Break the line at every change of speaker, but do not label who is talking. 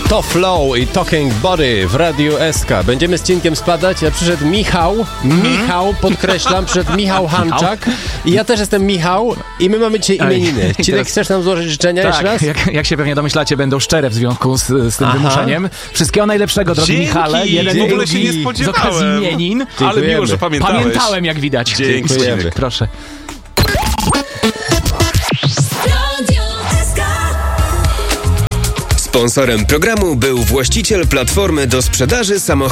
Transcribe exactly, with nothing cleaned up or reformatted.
To Flow i Talking Body w Radiu S K. Będziemy z Cinkiem spadać. Ja przyszedł Michał, Michał, podkreślam, przyszedł Michał Hanczak i ja też jestem Michał i my mamy dzisiaj imieniny. Cinek, teraz... chcesz nam złożyć życzenia
tak,
jeszcze raz?
Jak, jak się pewnie domyślacie, będą szczere w związku z, z tym Aha. wymuszeniem. Wszystkiego najlepszego, drogi
Dzięki.
Michale. Jeden
w ogóle
drugi
się nie spodziewałem.
Z okazji imienin.
Ale miło, że pamiętałeś.
Pamiętałem, jak widać.
Dziękujemy.
Proszę.
Sponsorem programu był właściciel platformy do sprzedaży samochodów.